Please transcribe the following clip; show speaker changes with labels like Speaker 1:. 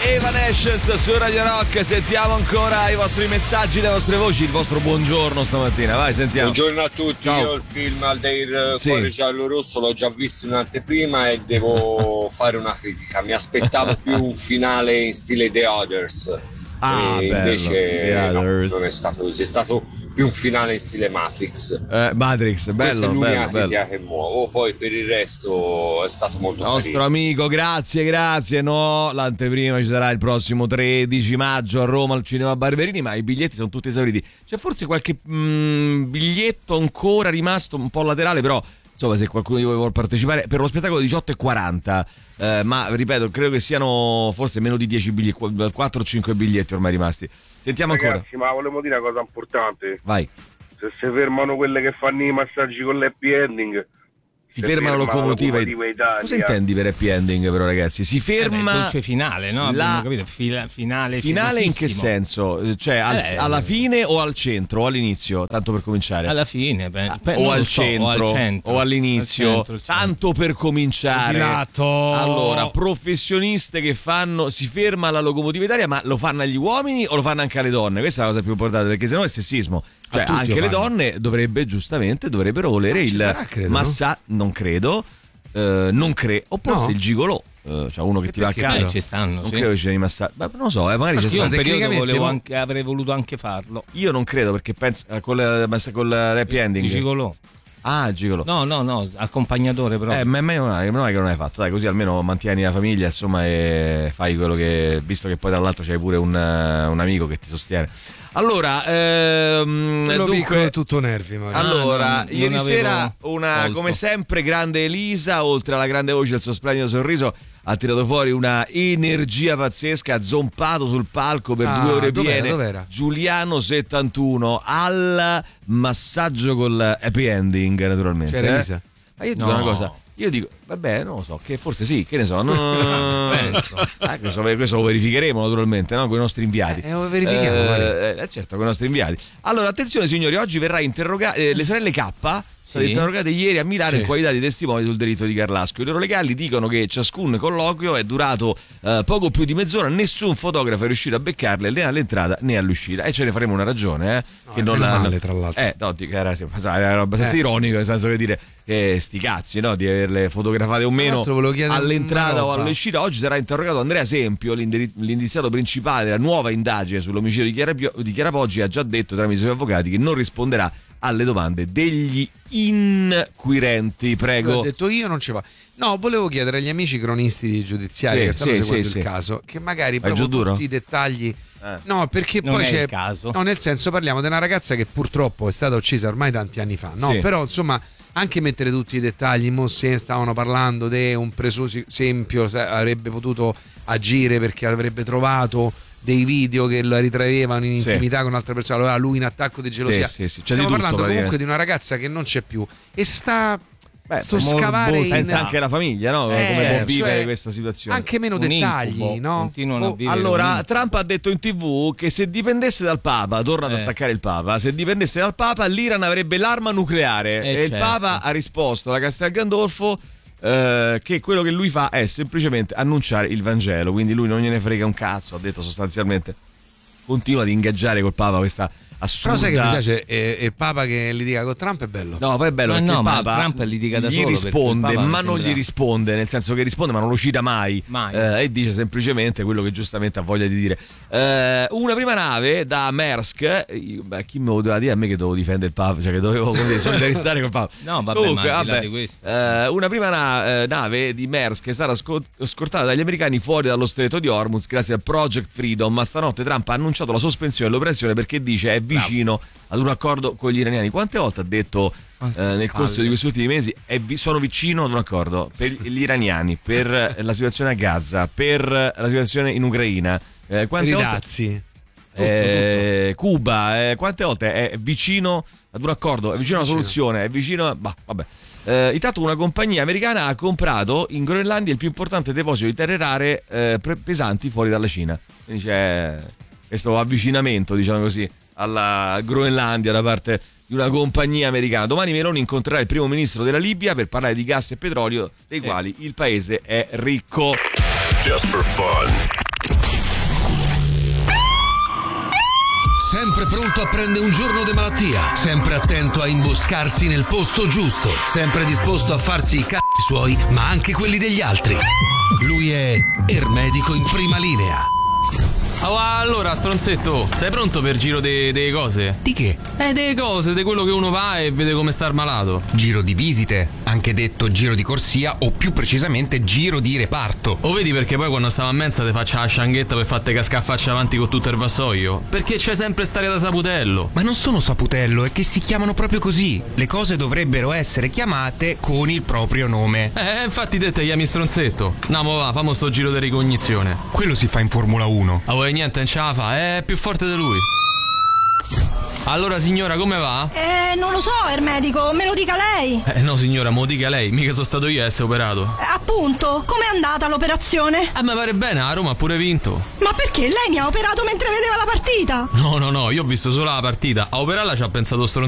Speaker 1: Evanescence su Radio Rock. Sentiamo ancora i vostri messaggi, le vostre voci, il vostro buongiorno stamattina. Vai, sentiamo.
Speaker 2: Buongiorno a tutti.
Speaker 1: Ciao.
Speaker 2: Io il film Aldair Cuore Giallo Rosso l'ho già visto in anteprima e devo fare una critica. Mi aspettavo più un finale in stile The Others.
Speaker 1: Bello.
Speaker 2: Invece no, non è stato così, è stato più un finale in stile Matrix.
Speaker 1: Matrix, bello.
Speaker 2: Questa è l'unica
Speaker 1: bello.
Speaker 2: critica che muovo. Poi per il resto è stato molto
Speaker 1: Nostro
Speaker 2: carino.
Speaker 1: amico, grazie. No, l'anteprima ci sarà il prossimo 13 maggio a Roma al Cinema Barberini, ma i biglietti sono tutti esauriti. C'è forse qualche biglietto ancora rimasto un po' laterale, però insomma, se qualcuno di voi vuole partecipare per lo spettacolo 18:40, ma ripeto, credo che siano forse meno di 10 biglietti, 4 o 5 biglietti ormai rimasti. Sentiamo
Speaker 3: Ragazzi,
Speaker 1: ancora.
Speaker 3: ma volevo dire una cosa importante.
Speaker 1: Vai.
Speaker 3: Se si fermano quelle che fanno i massaggi con l'happy ending,
Speaker 1: Si ferma la locomotiva.
Speaker 3: Italia.
Speaker 1: Cosa intendi per happy ending, però, ragazzi? Si ferma.
Speaker 4: Il dolce finale, no? Abbiamo capito. Finale
Speaker 1: in che senso? Cioè alla fine o al centro o all'inizio? Tanto per cominciare.
Speaker 4: Alla fine,
Speaker 1: o al centro o all'inizio.
Speaker 4: Al centro.
Speaker 1: Tanto per cominciare. Allora, professioniste che fanno. Si ferma la locomotiva Italia, ma lo fanno agli uomini o lo fanno anche alle donne? Questa è la cosa più importante, perché sennò è sessismo. Cioè, anche le donne dovrebbero volere il massaggio. Non credo. O forse il gigolò. Cioè uno che ti va a casa.
Speaker 4: Ci stanno,
Speaker 1: non credo ci siano i massaggi. Non lo so, magari c'è
Speaker 4: io un periodo avrei voluto anche farlo.
Speaker 1: Io non credo, perché penso con l'happy ending.
Speaker 4: Il gigolò.
Speaker 1: Ah, gigolò.
Speaker 4: No, accompagnatore però.
Speaker 1: Ma non è che non hai fatto, dai, così almeno mantieni la famiglia, insomma, e fai quello che, visto che poi tra l'altro c'hai pure un amico che ti sostiene. Allora,
Speaker 5: piccolo è tutto nervi.
Speaker 1: Allora, ieri sera come sempre, grande Elisa, oltre alla grande voce e al suo splendido sorriso, ha tirato fuori una energia pazzesca, ha zompato sul palco per 2 ore piene.
Speaker 5: Dov'era?
Speaker 1: Giuliano 71 al massaggio col happy ending, naturalmente.
Speaker 5: C'era Elisa?
Speaker 1: Ma io dico una cosa. Io dico, vabbè, non lo so, che forse sì, che ne so, questo lo verificheremo naturalmente, no? Con i nostri inviati.
Speaker 5: Lo verifichiamo,
Speaker 1: certo, con i nostri inviati. Allora, attenzione signori, oggi verrà interrogata le sorelle K. Sono state interrogate ieri a Milano in qualità di testimoni sul delitto di Carlasco. I loro legali dicono che ciascun colloquio è durato poco più di mezz'ora, nessun fotografo è riuscito a beccarle né all'entrata né all'uscita, e ce ne faremo una ragione, che non
Speaker 5: male, tra l'altro.
Speaker 1: Era abbastanza ironico, nel senso che dire sti cazzi, no, di averle fotografate o meno all'entrata o all'uscita. Oggi sarà interrogato Andrea Sempio, l'indiziato principale della nuova indagine sull'omicidio di Chiara Poggi. Ha già detto tramite i suoi avvocati che non risponderà alle domande degli inquirenti. Prego.
Speaker 5: Ho detto io non ce va. No, volevo chiedere agli amici cronisti giudiziari che stanno seguendo il caso, che magari proprio tutti i dettagli. No, perché
Speaker 4: non
Speaker 5: poi
Speaker 4: è
Speaker 5: c'è
Speaker 4: il caso.
Speaker 5: No, nel senso, parliamo di una ragazza che purtroppo è stata uccisa ormai tanti anni fa, no? Però insomma, anche mettere tutti i dettagli, se stavano parlando di un preso esempio, avrebbe potuto agire perché avrebbe trovato dei video che la ritraevano in intimità con un'altra persona, allora lui in attacco di gelosia. Stiamo parlando comunque di una ragazza che non c'è più e sta scavare
Speaker 1: pensa anche la famiglia, no? Come può vivere questa situazione,
Speaker 5: anche meno dettagli, no?
Speaker 1: Allora Trump ha detto in TV che se dipendesse dal Papa, torna ad attaccare il Papa, se dipendesse dal Papa l'Iran avrebbe l'arma nucleare, e il Papa ha risposto da Castel Gandolfo che quello che lui fa è semplicemente annunciare il Vangelo, quindi lui non gliene frega un cazzo, ha detto sostanzialmente. Continua ad ingaggiare col Papa questa assurda.
Speaker 5: Però sai che mi piace il Papa che litiga con Trump, è bello.
Speaker 1: No, poi è bello perché il Papa
Speaker 4: Trump litiga da
Speaker 1: gli
Speaker 4: solo,
Speaker 1: risponde, ma non gli risponde, nel senso che risponde ma non lo cita mai. E dice semplicemente quello che giustamente ha voglia di dire. Una prima nave da Maersk, chi me lo doveva dire a me che dovevo difendere il Papa, cioè che dovevo solidarizzare col Papa.
Speaker 4: No,
Speaker 1: Comunque,
Speaker 4: di questo.
Speaker 1: Una prima nave di Maersk è stata scortata dagli americani fuori dallo stretto di Hormuz grazie al Project Freedom, ma stanotte Trump ha annunciato la sospensione dell'operazione perché dice è vicino ad un accordo con gli iraniani. Quante volte ha detto nel corso di questi ultimi mesi sono vicino ad un accordo per gli iraniani, per la situazione a Gaza, per la situazione in Ucraina, quante
Speaker 5: volte
Speaker 1: tutto. Cuba, quante volte è vicino ad un accordo, è vicino a una soluzione, è vicino intanto una compagnia americana ha comprato in Groenlandia il più importante deposito di terre rare pesanti fuori dalla Cina, quindi c'è questo avvicinamento, diciamo così, alla Groenlandia da parte di una compagnia americana. Domani Meloni incontrerà il primo ministro della Libia per parlare di gas e petrolio, dei quali il paese è ricco.
Speaker 6: Just for fun. Sempre pronto a prendere un giorno di malattia, sempre attento a imboscarsi nel posto giusto, sempre disposto a farsi i cazzi suoi, ma anche quelli degli altri. Lui è Ermedico in prima linea.
Speaker 7: Allora, stronzetto, sei pronto per giro delle cose?
Speaker 6: Di che?
Speaker 7: Delle cose, di quello che uno va e vede come star malato.
Speaker 8: Giro di visite, anche detto giro di corsia o più precisamente giro di reparto.
Speaker 7: O vedi perché poi quando stavo a mensa ti faccia la scianghetta per fatte cascare a faccia avanti con tutto il vassoio? Perché c'è sempre stare da saputello.
Speaker 8: Ma non sono saputello, è che si chiamano proprio così. Le cose dovrebbero essere chiamate con il proprio nome.
Speaker 7: Infatti te chiami stronzetto. No, mo va, famo sto giro di ricognizione.
Speaker 8: Quello si fa in Formula 1.
Speaker 7: Niente, non ce la fa, è più forte di lui. Allora signora, come va?
Speaker 9: Non lo so, Ermedico, me lo dica lei.
Speaker 7: No signora, me lo dica lei, mica sono stato io a essere operato.
Speaker 9: Appunto, com'è andata l'operazione?
Speaker 7: Mi pare bene, a Roma ha pure vinto.
Speaker 9: Ma perché lei mi ha operato mentre vedeva la partita?
Speaker 7: No, io ho visto solo la partita. A operarla ci ha pensato